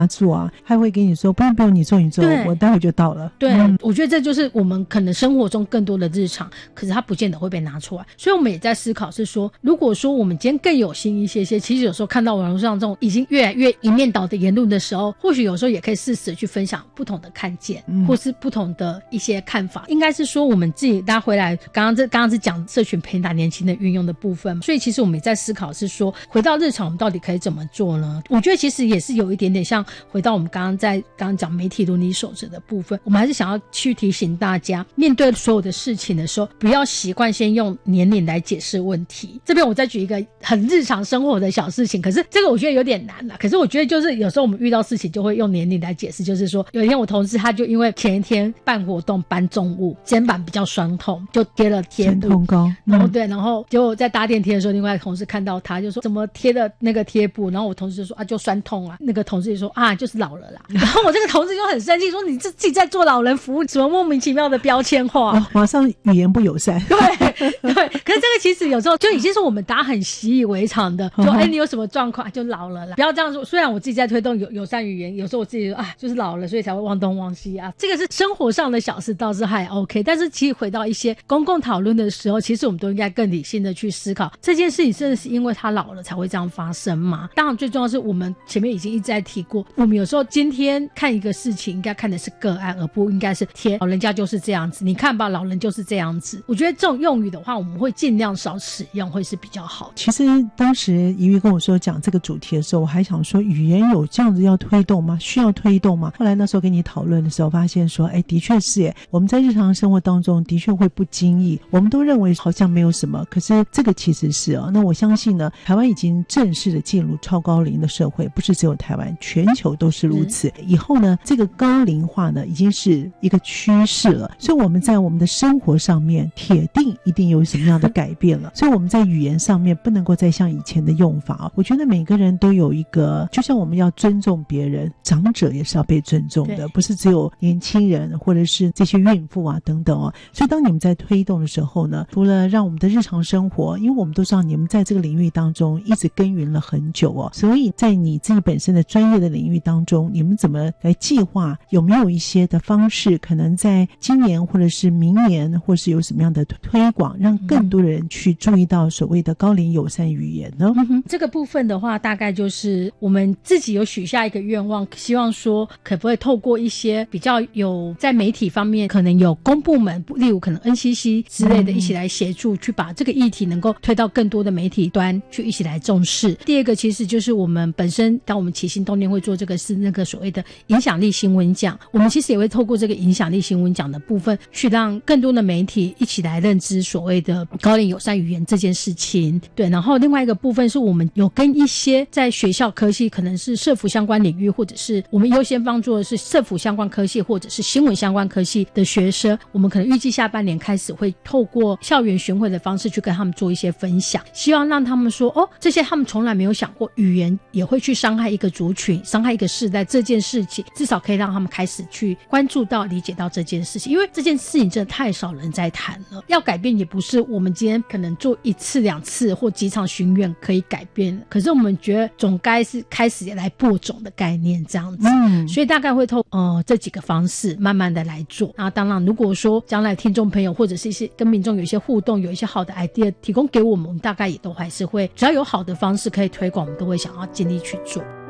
做啊，还会给你说不用不用，你做你做，我待会就到了。 对，我觉得这就是我们可能生活中更多的日常，可是它不见得会被拿出来。所以我们也在思考是说，如果说我们今天更有心一些，其实有时候看到网络上这种已经越来越一面倒的言论的时候，或许有时候也可以适时的去分享不同的看见，或是不同的一些看法。应该是说我们自己大家回来，刚刚是讲社群培养年轻的运用的部分，所以其实我们也在思考是说，回到日常我们到底可以怎么做呢？我觉得其实也是有一点点像回到我们刚刚讲媒体伦理守则的部分，我们还是想要去提醒大家，面对所有的事情的时候，不要习惯先用年龄来解释问题。这边我再举一个很日常生活的小事情，可是这个我觉得有点难啦。可是我觉得就是有时候我们遇到事情就会用年龄来解释，就是说有一天我同事他就因为前一天办活动搬重物，肩膀比较酸痛，就贴了贴布，酸痛膏，然后对，然后结果在搭电梯的时候，另外一个同事看到他就说怎么贴的那个贴布，然后我同事就说啊就酸痛啊，那个同事就说啊就是老了啦，然后我这个同事就很生气说你自己在做老人服务，什么莫名其妙的标签化， 马上语言不友善。 对对，可是这个其实有时候就已经是我们大家很习以为常的，就你有什么状况就老了啦，不要这样说。虽然我自己在推动友善语言，有时候我自己说啊就是老了，所以才会忘东忘西啊，这个是生活上的小事倒是还 OK， 但是其实回到一些公共讨论的时候，其实我们都应该更理性的去思考这件事情真的是因为他老了才会这样发生吗？当然最重要是我们前面已经一直在提过，我们有时候今天看一个事情应该看的是个案，而不应该是贴老人家就是这样子，你看吧老人就是这样子。我觉得这种用语的话我们会尽量少使用，会是比较好的。 其实当时怡瑜跟我说讲这个主题的时候，我还想说语言有这样子要推动吗？需要推动吗？后来那时候跟你讨论的时候发现说的确是耶，我们在日常生活当中的确会不经意，我们都认为好像没有什么，可是这个其实是那我相信呢，台湾已经正式的进入超高龄的社会，不是只有台湾，全球都是如此。以后呢这个高龄化呢已经是一个趋势了，所以我们在我们的生活上面铁定一定有什么样的改变了。所以我们在语言上面不能够再像以前的用法我觉得每个人都有一个，就像我们要尊重别人，长者也是要被尊重的，不是只有年轻人或者是这些孕妇啊等等所以当你们在推动的时候呢，除了让我们的日常生活，因为我们都知道你们在这个领域当中一直耕耘了很久所以在你自己本身的专业的领域当中，你们怎么来计划，有没有一些的方式可能在今年或者是明年，或是有什么样的推广，让更多的人去注意到所谓的高龄友善语言呢？ 这个部分的话大概就是我们自己有许下一个愿望，希望说可不可以透过一些比较有在媒体方面可能有公部门，例如可能 NCC 之类的一起来协助，去把这个议题能够推到更多的媒体端去一起来重视。第二个其实就是我们本身当我们起心动念会做这个是那个所谓的影响力新闻奖，我们其实也会透过这个影响力新闻奖的部分去让更多的媒体一起来认知所谓的高龄友善语言这件事情。对，然后另外一个部分是我们有跟一些在学校科系可能是社福相关领域，或者是我们优先帮助的是社福相关科系或者是新闻相关科系的学生，我们可能预计下半年开始会透过校园巡回的方式去跟他们做一些分享，希望让他们说这些他们从来没有想过语言也会去伤害一个族群，伤害一个世代，这件事情至少可以让他们开始去关注到理解到这件事情，因为这件事情真的太少人在谈了，要改变也不是我们今天可能做一次两次或几场巡演可以改变，可是我们觉得总该是开始来播种的概念这样子所以大概会透这几个方式慢慢的来做。那当然如果说将来听众朋友或者是一些跟民众有一些互动，有一些好的 idea 提供给我们，大概也都还是会只要有好的方式可以推广，我们都会想要尽力去做。